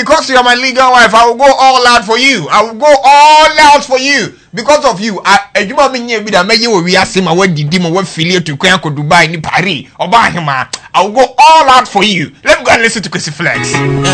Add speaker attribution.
Speaker 1: because you are my legal wife, I will go all out for you. I will go all out for you. Because of you, you might be near with a major. We ask him, I went to Dimo, what affiliate to Kwanko Dubai, in Paris, or Bahama. I will go all out for you. Let me go and listen to Chrissy Flex.